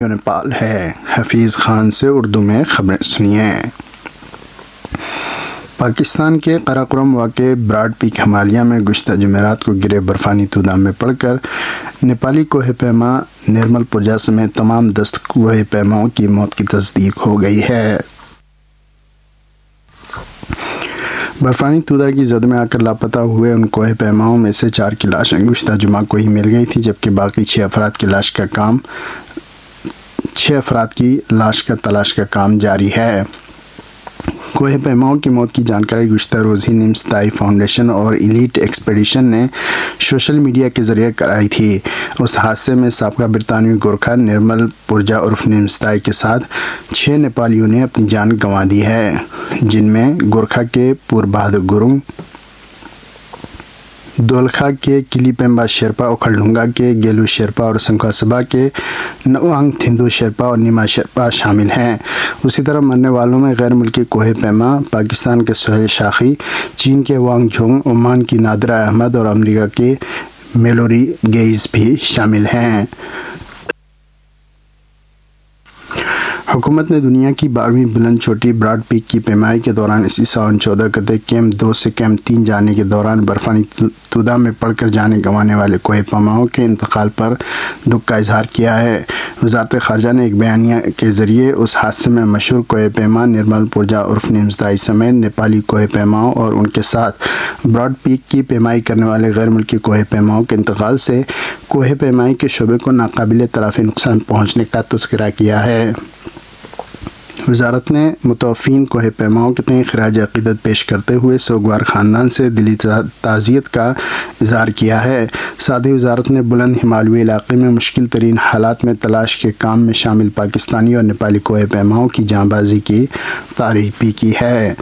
نیپال ہے۔ حفیظ خان سے اردو میں خبریں سنیے۔ پاکستان کے قراقرم واقع براڈ پیک ہمالیہ میں گزشتہ جمعرات کو گرے برفانی تودہ میں پڑ کر نیپالی کوہ پیما نرمل پورجا سمیت تمام 10 کوہ پیماؤں کی موت کی تصدیق ہو گئی ہے۔ برفانی تودہ کی زد میں آ کر لاپتہ ہوئے ان کوہ پیماؤں میں سے 4 کی لاشیں گزشتہ جمعہ کو ہی مل گئی تھی، جبکہ باقی 6 افراد کی لاش کا تلاش کا کام جاری ہے۔ کوہ پیماؤں کی موت کی جانکاری گزشتہ روز ہی نمستائی فاؤنڈیشن اور ایلیٹ ایکسپیڈیشن نے سوشل میڈیا کے ذریعے کرائی تھی۔ اس حادثے میں سابقہ برطانوی گورکھا نرمل پورجا عرف نمستائی کے ساتھ 6 نیپالیوں نے اپنی جان گنوا دی ہے، جن میں گورکھا کے پور بہادر گورنگ، دولکھا کے کلی پیمبا شیرپا، اوکھلڈھنگا کے گیلو شیرپا اور سنکھوا سبا کے نوانگ تھندو شیرپا اور نیما شیرپا شامل ہیں۔ اسی طرح مرنے والوں میں غیر ملکی کوہ پیما پاکستان کے سہیل شاخی، چین کے وانگ جھونگ، عمان کی نادرہ احمد اور امریکہ کے میلوری گیئز بھی شامل ہیں۔ حکومت نے دنیا کی 12ویں بلند چوٹی براڈ پیک کی پیمائی کے دوران اسی ساون 14 گتے کیمپ 2 سے کیمپ 3 جانے کے دوران برفانی تودہ میں پڑ کر جانے گنوانے والے کوہ پیماؤں کے انتقال پر دکھ کا اظہار کیا ہے۔ وزارت خارجہ نے ایک بیانیہ کے ذریعے اس حادثے میں مشہور کوہ پیما نرمل پورجا عرف نمستائی سمیت نیپالی کوہ پیماؤں اور ان کے ساتھ براڈ پیک کی پیمائی کرنے والے غیر ملکی کوہ پیماؤں کے انتقال سے کوہ پیمائی کے شعبے کو ناقابل تلافی نقصان پہنچنے کا تذکرہ کیا ہے۔ وزارت نے متوفین کوہ پیماؤں کے تئیں خراج عقیدت پیش کرتے ہوئے سوگوار خاندان سے دلی تعزیت کا اظہار کیا ہے۔ ساتھ ہی وزارت نے بلند ہمالیائی علاقے میں مشکل ترین حالات میں تلاش کے کام میں شامل پاکستانی اور نیپالی کوہ پیماؤں کی جاں بازی کی تعریف بھی کی ہے۔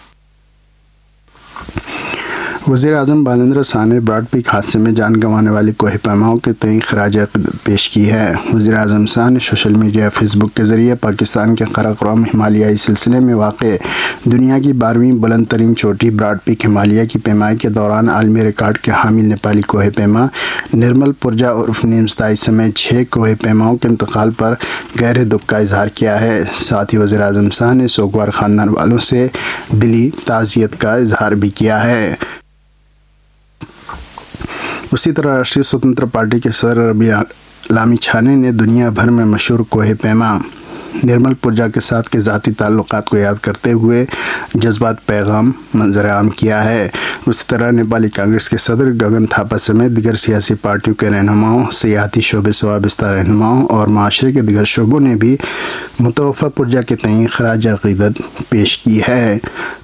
وزیر اعظم بالیندر شاہ نے براڈ پیک حادثے میں جان گنوانے والی کوہ پیماؤں کے تئیں خراج عقیدت پیش کی ہے۔ وزیر اعظم شاہ نے سوشل میڈیا فیس بک کے ذریعے پاکستان کے قراقرم ہمالیائی سلسلے میں واقع دنیا کی 12ویں بلند ترین چوٹی براڈ پیک ہمالیہ کی پیمائی کے دوران عالمی ریکارڈ کے حامل نیپالی کوہ پیما نرمل پورجا عرف نمستائی سمیت 6 کوہ پیماؤں کے انتقال پر گہرے دکھ کا اظہار کیا ہے۔ ساتھ ہی وزیر اعظم شاہ نے سوگوار خاندان والوں سے دلی تعزیت کا اظہار بھی کیا ہے۔ اسی طرح راشٹریہ سوتنتر پارٹی کے صدر ربیع لامی چھانے نے دنیا بھر میں مشہور کوہ پیما نرمل پورجا کے ساتھ کے ذاتی تعلقات کو یاد کرتے ہوئے جذبات پیغام منظر عام کیا ہے۔ اسی طرح نیپالی کانگریس کے صدر گگن تھاپا سمیت دیگر سیاسی پارٹیوں کے رہنماؤں، سیاحتی شعبے سے وابستہ رہنماؤں اور معاشرے کے دیگر شعبوں نے بھی متوفہ پورجا کے تئیں خراج عقیدت پیش کی ہے۔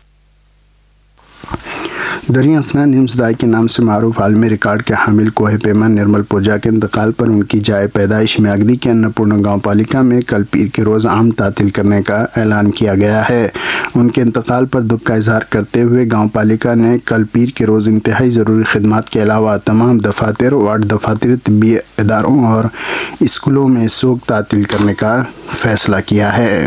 دریا اسنا نمستائی کے نام سے معروف عالمی ریکارڈ کے حامل کوہ پیما نرمل پورجا کے انتقال پر ان کی جائے پیدائش میاگدی کے اناپورنا گاؤں پالیکا میں کل پیر کے روز عام تعطیل کرنے کا اعلان کیا گیا ہے۔ ان کے انتقال پر دکھ کا اظہار کرتے ہوئے گاؤں پالیکا نے کل پیر کے روز انتہائی ضروری خدمات کے علاوہ تمام دفاتر، وارڈ دفاتر، طبی اداروں اور اسکولوں میں سوگ تعطیل کرنے کا فیصلہ کیا ہے۔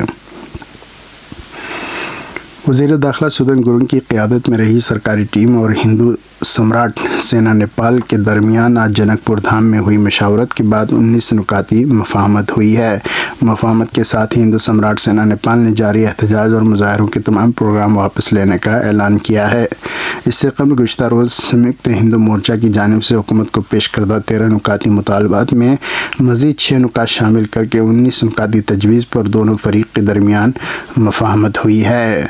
وزیر داخلہ سودن گورنگ کی قیادت میں رہی سرکاری ٹیم اور ہندو سمراٹ سینا نیپال کے درمیان آج جنک پور دھام میں ہوئی مشاورت کے بعد 19 نکاتی مفاہمت ہوئی ہے۔ مفاہمت کے ساتھ ہی ہندو سمراٹ سینا نیپال نے جاری احتجاج اور مظاہروں کے تمام پروگرام واپس لینے کا اعلان کیا ہے۔ اس سے قبل گزشتہ روز سمیکت ہندو مورچہ کی جانب سے حکومت کو پیش کردہ 13 نکاتی مطالبات میں مزید 6 نکات شامل کر کے 19 نکاتی تجویز پر دونوں فریق کے درمیان مفاہمت ہوئی ہے۔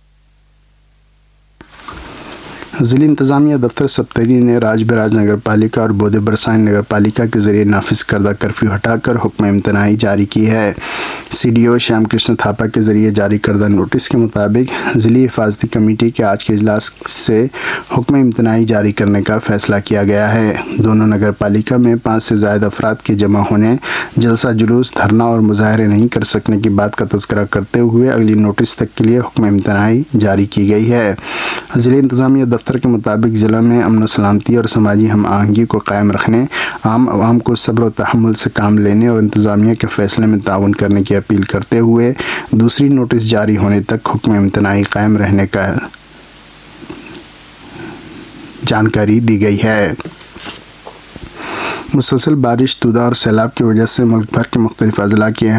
ضلع انتظامیہ دفتر سپتری نے راج براج نگر پالیکا اور بودے برسائن نگر پالیکا کے ذریعے نافذ کردہ کرفیو ہٹا کر حکم امتناعی جاری کی ہے۔ C D O Shyam Krishna Thapa کے ذریعے جاری کردہ نوٹس کے مطابق ضلعی حفاظتی کمیٹی کے آج کے اجلاس سے حکم امتناعی جاری کرنے کا فیصلہ کیا گیا ہے۔ دونوں نگر پالیکا میں 5 سے زائد افراد کے جمع ہونے، جلسہ جلوس، دھرنا اور مظاہرے نہیں کر سکنے کی بات کا تذکرہ کرتے ہوئے اگلی نوٹس تک کے لیے حکم امتناعی جاری کی گئی ہے۔ ضلع انتظامیہ دفتر کے مطابق ضلع میں امن و سلامتی اور سماجی ہم آہنگی کو قائم رکھنے، عام عوام کو صبر و تحمل سے کام لینے اور انتظامیہ کے فیصلے میں تعاون کرنے کی اپیل کرتے ہوئے دوسری نوٹس جاری ہونے تک حکم امتناعی قائم رہنے کا جانکاری دی گئی ہے۔ مسلسل بارش، تودہ اور سیلاب کی وجہ سے ملک بھر کے مختلف اضلاع کے